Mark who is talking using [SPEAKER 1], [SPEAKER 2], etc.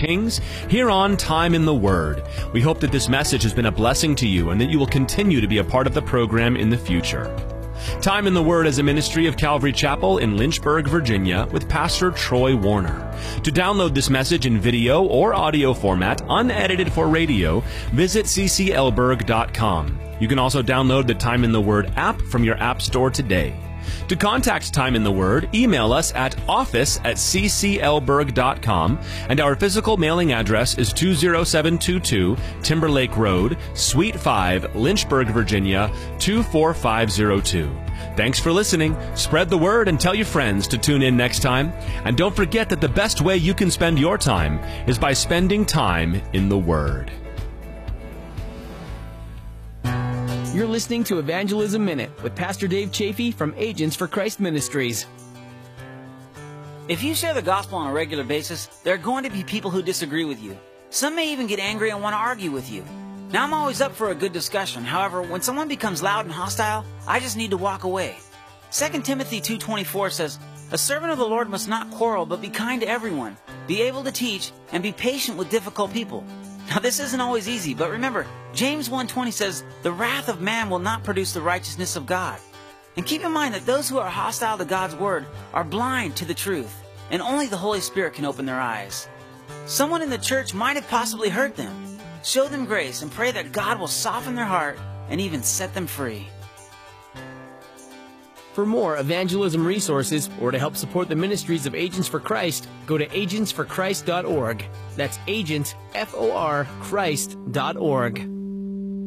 [SPEAKER 1] Kings here on Time in the Word. We hope that this message has been a blessing to you and that you will continue to be a part of the program in the future. Time in the Word is a ministry of Calvary Chapel in Lynchburg, Virginia, with Pastor Troy Warner. To download this message in video or audio format, unedited for radio, visit cclberg.com. You can also download the Time in the Word app from your app store today. To contact Time in the Word, email us at office@cclberg.com, and our physical mailing address is 20722 Timberlake Road, Suite 5, Lynchburg, Virginia, 24502. Thanks for listening. Spread the word and tell your friends to tune in next time. And don't forget that the best way you can spend your time is by spending time in the Word.
[SPEAKER 2] You're listening to Evangelism Minute with Pastor Dave Chafee from Agents for Christ Ministries.
[SPEAKER 3] If you share the gospel on a regular basis, there are going to be people who disagree with you. Some may even get angry and want to argue with you. Now, I'm always up for a good discussion. However, when someone becomes loud and hostile, I just need to walk away. 2 Timothy 2:24 says, "A servant of the Lord must not quarrel, but be kind to everyone, be able to teach, and be patient with difficult people." Now, this isn't always easy, but remember, James 1:20 says, "The wrath of man will not produce the righteousness of God." And keep in mind that those who are hostile to God's word are blind to the truth, and only the Holy Spirit can open their eyes. Someone in the church might have possibly hurt them. Show them grace and pray that God will soften their heart and even set them free.
[SPEAKER 2] For more evangelism resources or to help support the ministries of Agents for Christ, go to agentsforchrist.org. That's agents, F-O-R, Christ.org.